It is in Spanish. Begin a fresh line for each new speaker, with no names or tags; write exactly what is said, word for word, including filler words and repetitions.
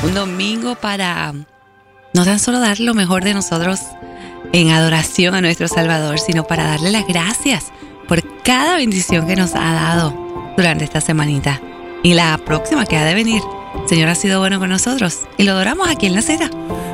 Un domingo para no tan solo dar lo mejor de nosotros en adoración a nuestro Salvador, sino para darle las gracias por cada bendición que nos ha dado durante esta semanita. Y la próxima que ha de venir, el Señor ha sido bueno con nosotros y lo adoramos aquí en La Cita.